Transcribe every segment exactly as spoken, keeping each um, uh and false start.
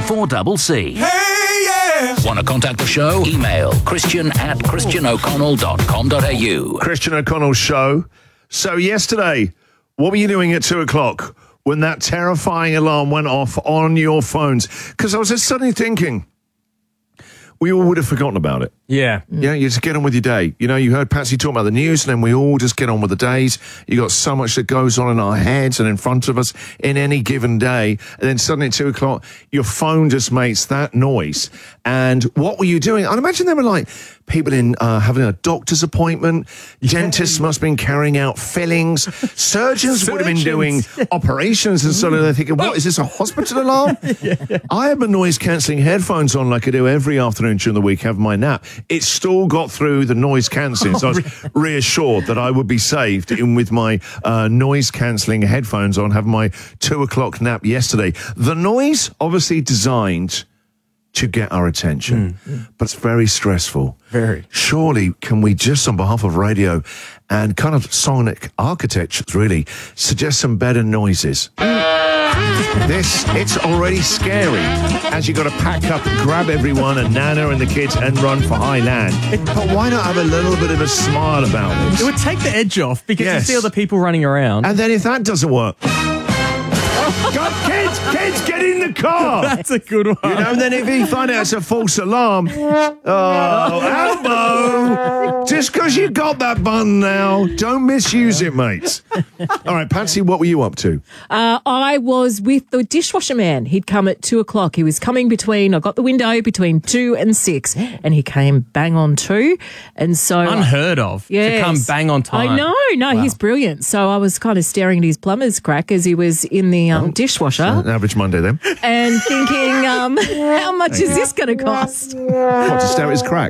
four double C. Hey, yeah! Want to contact the show? Email Christian at christian o'connell dot com dot a u. Christian O'Connell Show. So yesterday, what were you doing at two o'clock when that terrifying alarm went off on your phones? Because I was just suddenly thinking, we all would have forgotten about it. Yeah. Yeah, you just get on with your day. You know, you heard Patsy talk about the news, and then we all just get on with the days. You got so much that goes on in our heads and in front of us in any given day. And then suddenly at two o'clock, your phone just makes that noise. And what were you doing? I'd imagine they were like people in uh, having a doctor's appointment. Dentists must have been carrying out fillings. Surgeons, would have been doing operations, and suddenly they're thinking, what, is this a hospital alarm? yeah. I have my noise-cancelling headphones on like I do every afternoon during the week, have my nap. It still got through the noise cancelling, so I was reassured that I would be saved in with my uh, noise cancelling headphones on, having my two o'clock nap yesterday. The noise, obviously designed to get our attention, mm. but it's very stressful. Very. Surely, can we just, on behalf of radio and kind of sonic architecture, really, suggest some better noises? This, it's already scary as you got to pack up and grab everyone and Nana and the kids and run for high land. But why not have a little bit of a smile about it? It would take the edge off because Yes. you see all the people running around. And then if that doesn't work, God, kids, kids, get in the car. That's a good one. You know, and then if you find out it's a false alarm, oh, Elmo, just because you got that button now, don't misuse it, mates. All right, Patsy, what were you up to? Uh, I was with the dishwasher man. He'd come at two o'clock. He was coming between, I got the window between two and six, and he came bang on two. And so. Unheard of. Yes. To come bang on time. I know. No, Wow. he's brilliant. So I was kind of staring at his plumber's crack as he was in the um, dishwasher An average Monday, then. and thinking, um, how much is this going to cost? What, to stare at his crack?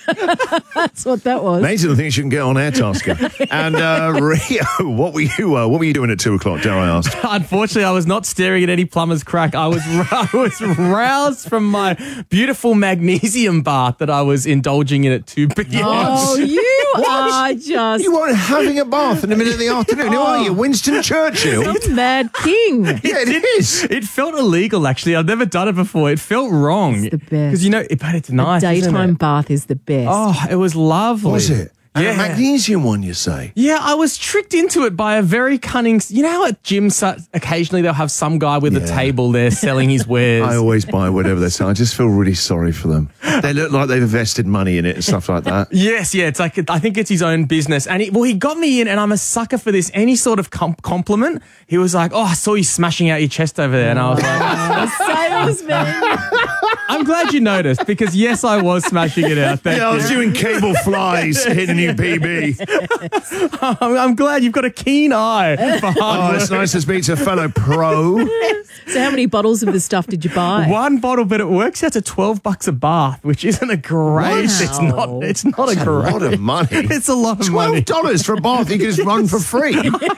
That's what that was. Amazing the things you can get on Airtasker. And uh, Rio, what were you? Uh, what were you doing at two o'clock? Dare I ask? Unfortunately, I was not staring at any plumber's crack. I was I was roused from my beautiful magnesium bath that I was indulging in at two p.m. Oh, you are just You weren't having a bath in the middle of the afternoon, who are you? Winston Churchill? some mad king. Yeah, it is. It felt illegal, actually. I've never done it before. It felt wrong. It's the best. Because, you know, it, but it's nice, isn't Daytime it? bath is the best. Oh, it was lovely. Was it? And Yeah. a magnesium one, you say? Yeah, I was tricked into it by a very cunning... You know how at gyms, uh, occasionally they'll have some guy with a Yeah. table there selling his wares? I always buy whatever they sell. I just feel really sorry for them. They look like they've invested money in it and stuff like that. Yes, yeah, it's like, I think it's his own business. And he, well, he got me in, and I'm a sucker for this. Any sort of com- compliment, he was like, oh, I saw you smashing out your chest over there. And I was like, Salesman. I'm glad you noticed, because yes, I was smashing it out. Thank Yeah, I you. was doing cable flies, hitting a new P B. I'm, I'm glad you've got a keen eye for hard Oh, work. it's nice to speak to a fellow pro. So how many bottles of the stuff did you buy? One bottle, but it works out to twelve bucks a bath, which isn't a great. Wow. It's not. It's not That's a a great. lot of money. It's a lot of money. Twelve dollars for a bath you can just run for free.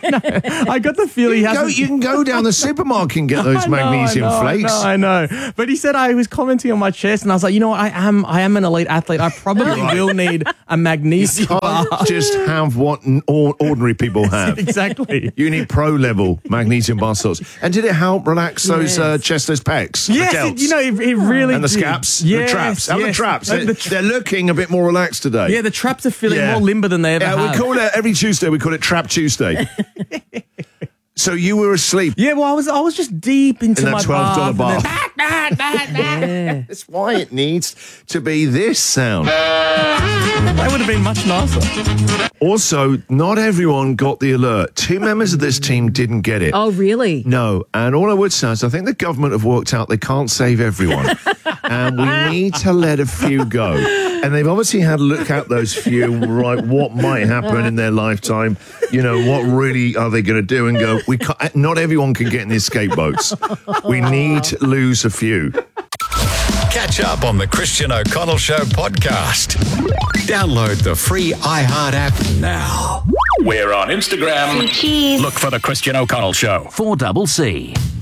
I got the feeling he You, go, hasn't. you can go down the supermarket and get those I know, magnesium I know, flakes. I know, I know. But he said I was commenting on my chest, and I was like, you know what? I am. I am an elite athlete. I probably will need a magnesium Can't bar. just have what n- or- ordinary people have. Exactly. You need pro level magnesium bar salts. And did it help relax those uh, chest, those pecs? Yes, the it, you know, it, it really and the did. scaps, Yes, the traps, and the yes. traps. And They're, the tra- they're looking a bit more relaxed today. yeah, the traps are feeling Yeah. more limber than they ever Yeah, have. we call it every Tuesday. We call it Trap Tuesday. So you were asleep. yeah, well, I was I was just deep into In that my twelve dollar bath. bath. and then- That's why it needs to be this sound. That would have been much nicer. Also, not everyone got the alert. Two members of this team didn't get it. Oh, really? No, and all I would say is I think the government have worked out they can't save everyone. And we need to let a few go. And they've obviously had a look at those few, right, what might happen in their lifetime. You know, what really are they going to do? And go, we can't, not everyone can get in the escape boats. We need to lose a few. Catch up on the Christian O'Connell Show podcast. Download the free iHeart app now. We're on Instagram. Look for the Christian O'Connell Show. four double C.